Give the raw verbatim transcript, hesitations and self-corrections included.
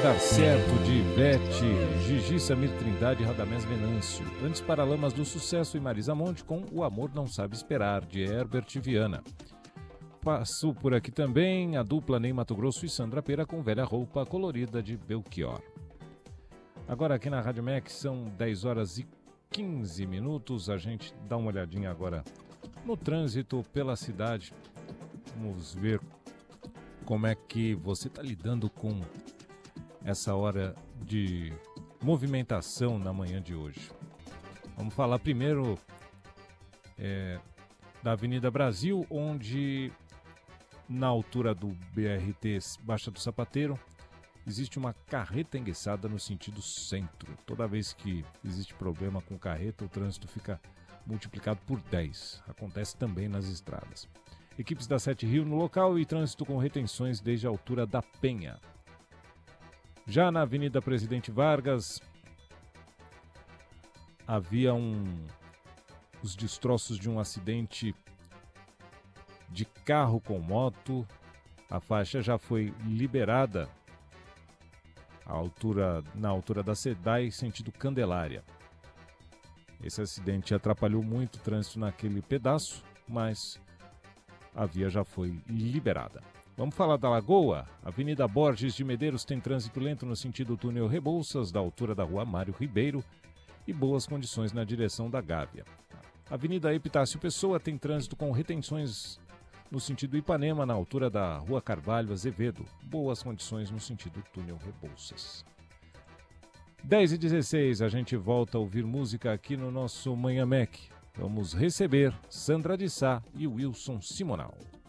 Dar Certo, de Ivete, Gigi, Samir Trindade e Radamés Venâncio. Antes, Paralamas do Sucesso e Marisa Monte com O Amor Não Sabe Esperar, de Herbert Viana. Passou por aqui também a dupla Ney Matogrosso e Sandra Pera com Velha Roupa Colorida, de Belchior. Agora aqui na Rádio M E C são dez horas e quinze minutos. A gente dá uma olhadinha agora no trânsito pela cidade. Vamos ver como é que você está lidando com essa hora de movimentação na manhã de hoje. Vamos falar primeiro é, da Avenida Brasil, onde na altura do B R T Baixa do Sapateiro existe uma carreta enguiçada no sentido centro. Toda vez que existe problema com carreta, o trânsito fica multiplicado por dez. Acontece também nas estradas. Equipes da Sete Rio no local e trânsito com retenções desde a altura da Penha. Já na Avenida Presidente Vargas, havia um, os destroços de um acidente de carro com moto. A faixa já foi liberada à altura, na altura da Sedai, sentido Candelária. Esse acidente atrapalhou muito o trânsito naquele pedaço, mas a via já foi liberada. Vamos falar da Lagoa. Avenida Borges de Medeiros tem trânsito lento no sentido túnel Rebouças, da altura da rua Mário Ribeiro, e boas condições na direção da Gávea. Avenida Epitácio Pessoa tem trânsito com retenções no sentido Ipanema, na altura da rua Carvalho Azevedo. Boas condições no sentido túnel Rebouças. dez e dezesseis, a gente volta a ouvir música aqui no nosso Manhã M E C. Vamos receber Sandra de Sá e Wilson Simonal.